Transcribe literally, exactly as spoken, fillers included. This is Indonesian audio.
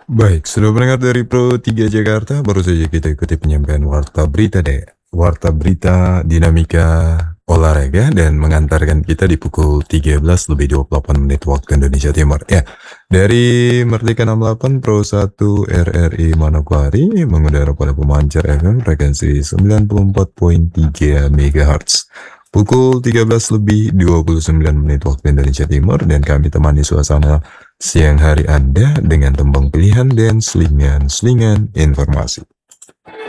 Baik, sudah mendengar dari Pro tiga Jakarta, baru saja kita ikuti penyampaian warta berita deh. Warta berita dinamika olahraga dan mengantarkan kita di pukul tiga belas lebih dua puluh delapan menit waktu Indonesia Timur. Ya, dari Merdeka enam puluh delapan Pro satu R R I Manokwari mengudara pada pemancar F M frekuensi sembilan puluh empat koma tiga MHz. Pukul tiga belas lebih dua puluh sembilan menit waktu Indonesia Timur, dan kami temani suasana siang hari Anda dengan tembang pilihan dan selingan-selingan informasi.